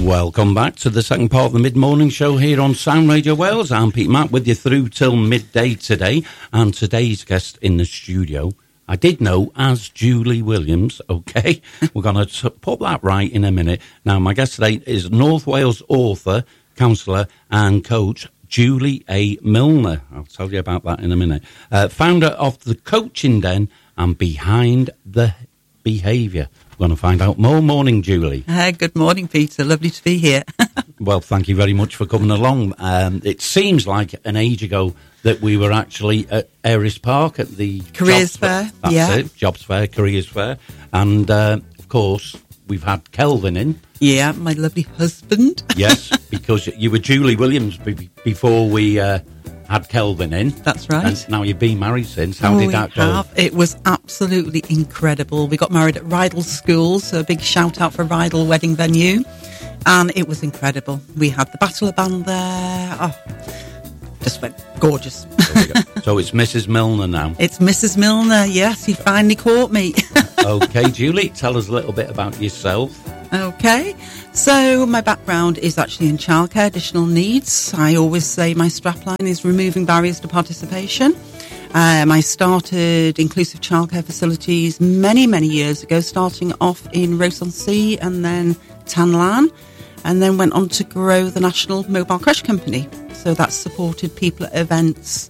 Welcome back to the second part of the mid-morning show here on Sound Radio Wales. I'm Pete Mack with you through till midday today. And today's guest in the studio, I did know as Julie Williams, okay? We're going to put that right in a minute. Now, my guest today is North Wales author, counsellor and coach, Julie A. Milner. I'll tell you about that in a minute. Founder of The Coaching Den and Behind the Behaviour. We're going to find out more. Morning, Julie. Good morning, Peter. Lovely to be here. Well, thank you very much for coming along. It seems like an age ago that we were actually at Eris Park at the Careers Fair. That's it, Jobs Fair, Careers Fair. And, of course, we've had Kelvin in. Yeah, my lovely husband. Yes, because you were Julie Williams before we had Kelvin in. That's right. And now you've been married since. How did that go? It was absolutely incredible. We got married at Rydal School, so a big shout out for Rydal Wedding Venue. And it was incredible. We had the Battle of Band there. Oh, just went gorgeous. So it's Mrs. Milner now. It's Mrs. Milner, yes. He finally caught me. Okay, Julie, tell us a little bit about yourself. Okay, so my background is actually in childcare, additional needs. I always say my strapline is removing barriers to participation. I started inclusive childcare facilities many, many years ago, starting off in Ross-on-Sea and then Tanlan, and then went on to grow the National Mobile Creche Company. So that supported people at events,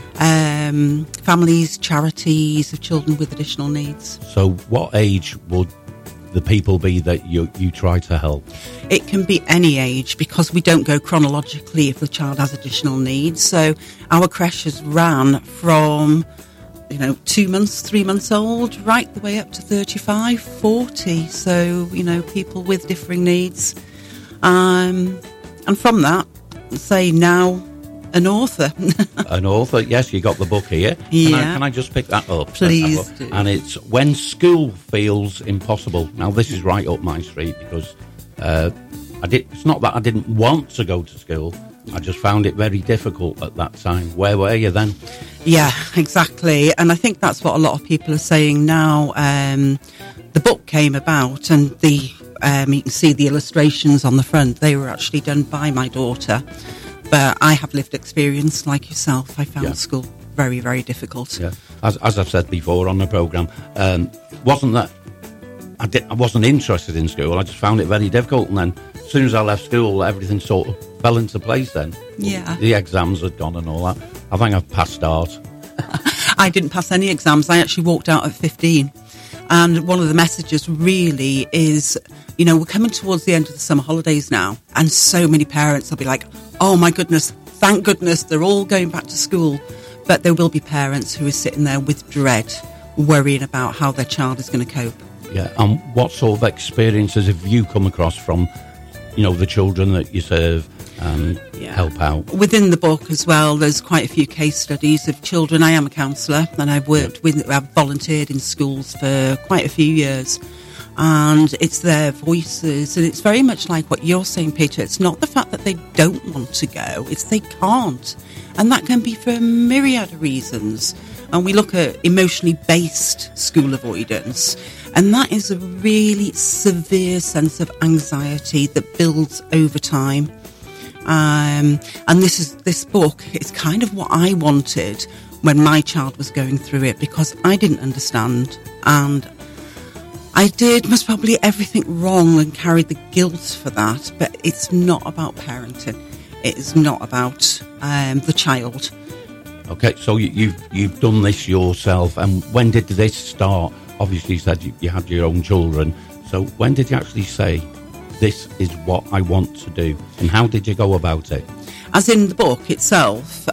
families, charities of children with additional needs. So what age would the people be that you try to help? It can be any age because we don't go chronologically if the child has additional needs. So our creches ran from 2 months, 3 months old, right the way up to 35, 40. So, people with differing needs. And from that, say now an author. An author, yes, you got the book here. Yeah. Can I just pick that up? Please do. And it's When School Feels Impossible. Now, this is right up my street because it's not that I didn't want to go to school. I just found it very difficult at that time. Where were you then? Yeah, exactly. And I think that's what a lot of people are saying now. The book came about and you can see the illustrations on the front. They were actually done by my daughter. But I have lived experience like yourself. I found school very, very difficult. Yeah, as I've said before on the programme, wasn't that I wasn't interested in school. I just found it very difficult. And then as soon as I left school, everything sort of fell into place then. Yeah. The exams had gone and all that. I think I've passed art. I didn't pass any exams. I actually walked out at 15. And one of the messages really is, we're coming towards the end of the summer holidays now. And so many parents will be like, oh my goodness, thank goodness they're all going back to school. But there will be parents who are sitting there with dread, worrying about how their child is going to cope. Yeah, and what sort of experiences have you come across from, the children that you serve and help out? Within the book as well, there's quite a few case studies of children. I am a counsellor and I've volunteered in schools for quite a few years. And it's their voices, and it's very much like what you're saying, Peter. It's not the fact that they don't want to go, it's they can't. And that can be for a myriad of reasons. And we look at emotionally based school avoidance, and that is a really severe sense of anxiety that builds over time. And this book is kind of what I wanted when my child was going through it, because I didn't understand, and I did most probably everything wrong and carried the guilt for that. But it's not about parenting. It is not about the child. Okay, so you've done this yourself. And when did this start? Obviously, you said you had your own children. So when did you actually say, this is what I want to do? And how did you go about it? As in the book itself,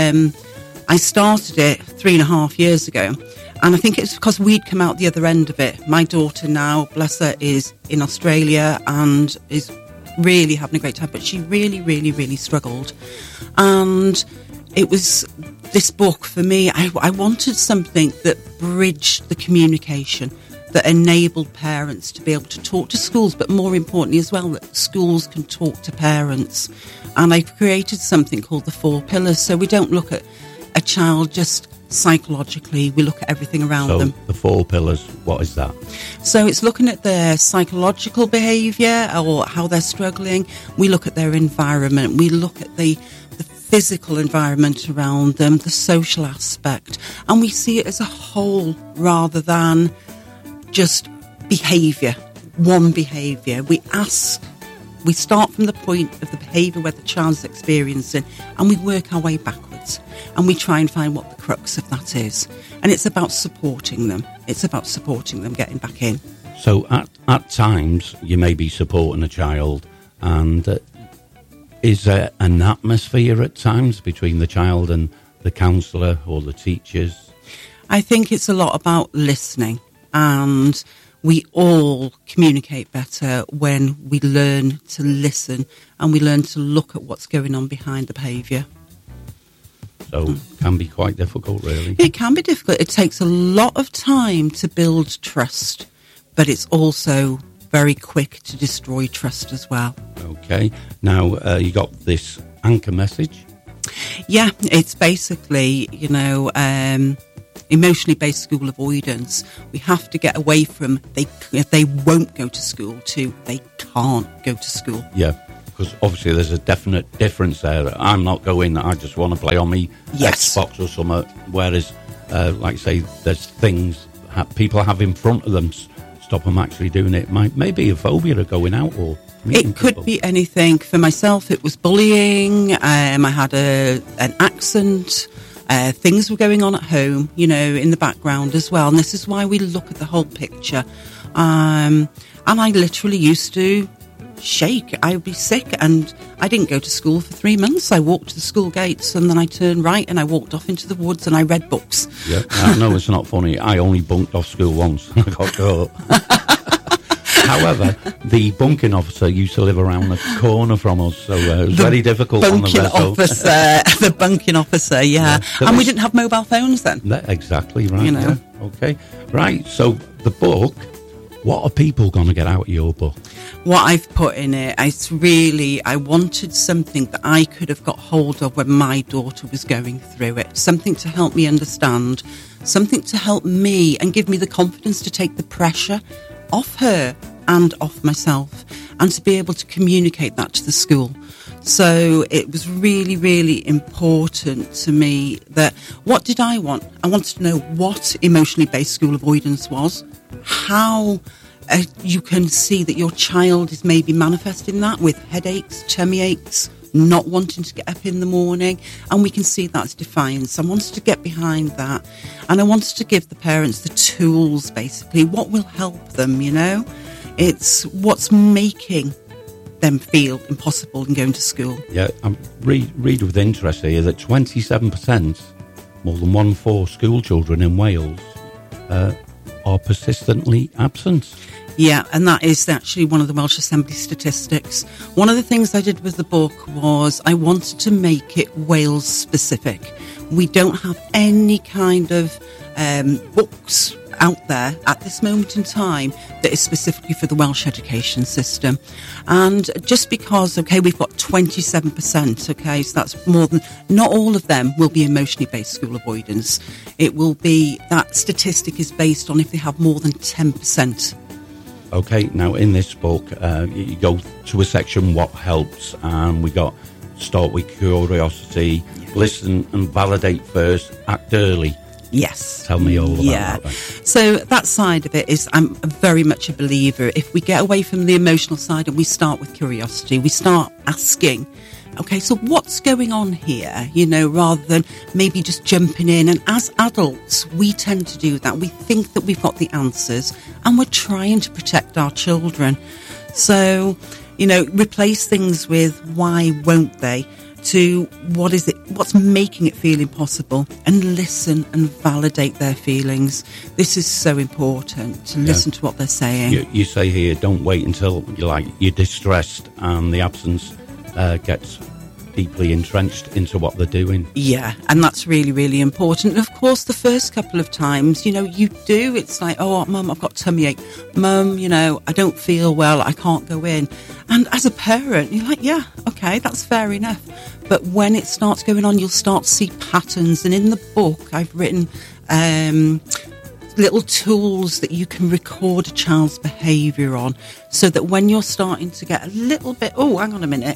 I started it 3.5 years ago. And I think it's because we'd come out the other end of it. My daughter now, bless her, is in Australia and is really having a great time. But she really, really, really struggled. And it was this book for me. I wanted something that bridged the communication, that enabled parents to be able to talk to schools, but more importantly as well, that schools can talk to parents. And I've created something called the 4 pillars. So we don't look at a child just psychologically, we look at everything around them. The 4 pillars, what is that? So it's looking at their psychological behaviour or how they're struggling. We look at their environment. We look at the physical environment around them, the social aspect, and we see it as a whole rather than just behaviour, one behaviour. We start from the point of the behaviour where the child's experiencing, and we work our way backwards, and we try and find what the crux of that is. And it's about supporting them. It's about supporting them getting back in. So at times, you may be supporting a child, and is there an atmosphere at times between the child and the counsellor or the teachers? I think it's a lot about listening, and we all communicate better when we learn to listen and we learn to look at what's going on behind the behaviour. So it can be quite difficult, really. It can be difficult. It takes a lot of time to build trust, but it's also very quick to destroy trust as well. Okay. Now, you got this anchor message. Yeah, it's basically, emotionally based school avoidance. We have to get away from they won't go to school to they can't go to school. Yeah, because obviously there's a definite difference there. I'm not going, I just want to play on me Xbox or something. Whereas, like I say, there's things people have in front of them stop them actually doing it. Maybe a phobia of going out or it could people. Be anything. For myself, it was bullying. I had an accent. Things were going on at home, in the background as well. And this is why we look at the whole picture. And I literally used to shake. I would be sick, and I didn't go to school for 3 months. I walked to the school gates, and then I turned right, and I walked off into the woods, and I read books. Yeah, no, it's not funny. I only bunked off school once, and I got caught. However, the bunking officer used to live around the corner from us, so it was very difficult on the The bunking officer, yeah. And we didn't have mobile phones then. Exactly, right. Yeah. Okay. Right, so the book, what are people going to get out of your book? What I've put in it, I wanted something that I could have got hold of when my daughter was going through it. Something to help me understand, something to help me and give me the confidence to take the pressure off her and off myself, and to be able to communicate that to the school. So it was really, really important to me that, what did I want? I wanted to know what emotionally based school avoidance was, how you can see that your child is maybe manifesting that with headaches, tummy aches, not wanting to get up in the morning, and we can see that's defiance. I wanted to get behind that, and I wanted to give the parents the tools, basically, what will help them, It's what's making them feel impossible in going to school. Yeah, I read with interest here that 27%, more than 1 in 4 school children in Wales, are persistently absent. Yeah, and that is actually one of the Welsh Assembly statistics. One of the things I did with the book was I wanted to make it Wales specific. We don't have any kind of books out there at this moment in time that is specifically for the Welsh education system. And just because, we've got 27%, so that's more than, not all of them will be emotionally based school avoidance. It will be, that statistic is based on if they have more than 10%. Okay, now in this book, you go to a section, what helps, and we got start with curiosity, listen and validate first, act early. Yes. Tell me all about that. So that side of it is, I'm very much a believer, if we get away from the emotional side and we start with curiosity, we start asking, okay, so what's going on here, rather than maybe just jumping in. And as adults, we tend to do that. We think that we've got the answers and we're trying to protect our children. So, replace things with why won't they, to what is it, what's making it feel impossible, and listen and validate their feelings. This is so important, to listen to what they're saying. You say here, don't wait until you're distressed and the absence gets deeply entrenched into what they're doing. Yeah, and that's really, really important. And of course, the first couple of times, you do, it's like, oh, Mum, I've got tummy ache. Mum, I don't feel well, I can't go in. And as a parent, you're like, yeah, okay, that's fair enough. But when it starts going on, you'll start to see patterns. And in the book, I've written little tools that you can record a child's behaviour on, so that when you're starting to get a little bit, oh, hang on a minute,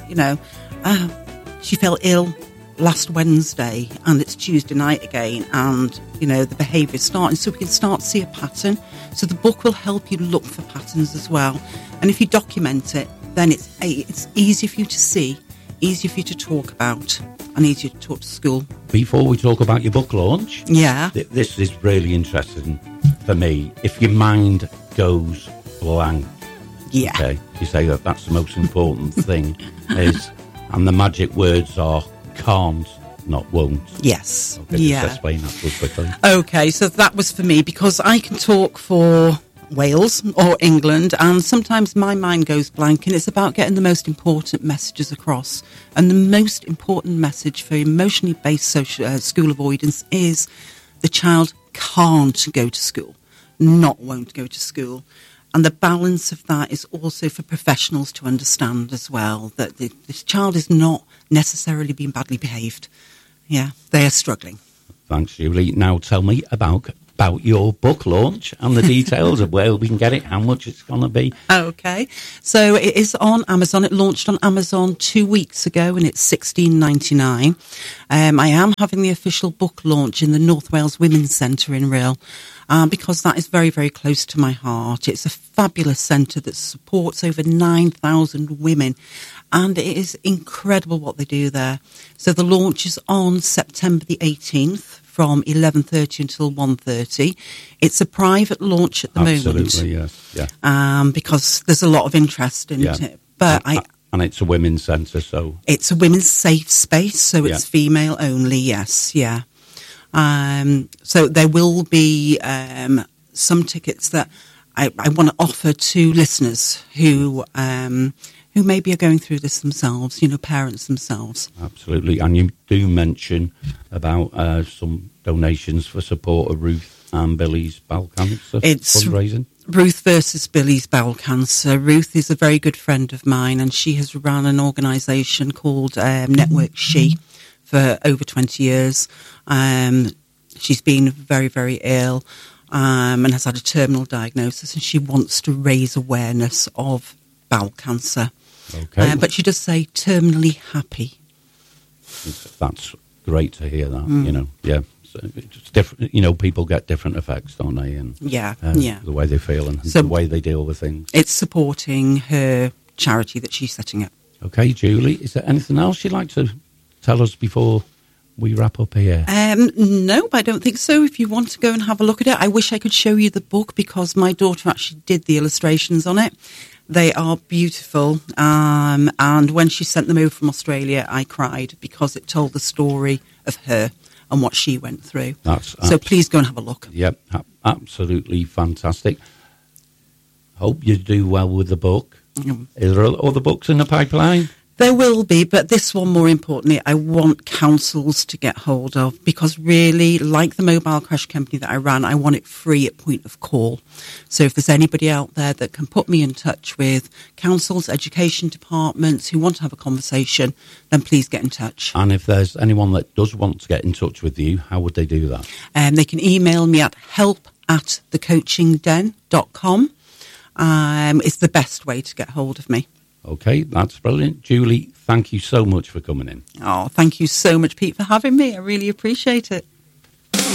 she felt ill last Wednesday and it's Tuesday night again, and the behaviour is starting, so we can start to see a pattern. So the book will help you look for patterns as well, and if you document it, then it's easier for you to see, easier for you to talk about, and easier to talk to school. Before we talk about your book launch, this is really interesting for me. If your mind goes blank, okay, you say that's the most important thing is, and the magic words are can't, not won't. Yes. Okay, just explain that to us quickly. Okay, so that was for me, because I can talk for Wales or England, and sometimes my mind goes blank, and it's about getting the most important messages across. And the most important message for emotionally based school avoidance is the child can't go to school, not won't go to school. And the balance of that is also for professionals to understand as well, that this child is not necessarily being badly behaved. Yeah, they are struggling. Thanks, Julie. Now tell me about your book launch and the details of where we can get it, how much it's going to be. Okay, so it is on Amazon. It launched on Amazon 2 weeks ago, and it's $16.99. I am having the official book launch in the North Wales Women's Centre in Rhyl, because that is very, very close to my heart. It's a fabulous centre that supports over 9,000 women, and it is incredible what they do there. So the launch is on September the 18th. From 11:30 until 1:30. It's a private launch at the moment. Absolutely, yes, yeah. Because there's a lot of interest in it. But and it's a women's centre, so it's a women's safe space, so it's female only. Yes, yeah. So there will be some tickets that I want to offer to listeners who maybe are going through this themselves, parents themselves. Absolutely. And you do mention about some donations for support of Ruth and Billy's bowel cancer fundraising. Ruth versus Billy's bowel cancer. Ruth is a very good friend of mine, and she has run an organisation called Network She for over 20 years. She's been very, very ill and has had a terminal diagnosis, and she wants to raise awareness of bowel cancer. Okay. But she does say terminally happy. That's great to hear that, yeah. So it's different, people get different effects, don't they? And the way they feel and the way they deal with things. It's supporting her charity that she's setting up. Okay, Julie, is there anything else you'd like to tell us before we wrap up here? No, I don't think so. If you want to go and have a look at it, I wish I could show you the book, because my daughter actually did the illustrations on it. They are beautiful, and when she sent them over from Australia, I cried, because it told the story of her and what she went through. So please go and have a look. Yep, absolutely fantastic. Hope you do well with the book. Is there other books in the pipeline? There will be, but this one, more importantly, I want councils to get hold of, because really, like the mobile crash company that I ran, I want it free at point of call. So if there's anybody out there that can put me in touch with councils, education departments who want to have a conversation, then please get in touch. And if there's anyone that does want to get in touch with you, how would they do that? They can email me at help@thecoachingden.com. It's the best way to get hold of me. Okay, that's brilliant. Julie, thank you so much for coming in. Oh, thank you so much, Pete, for having me. I really appreciate it.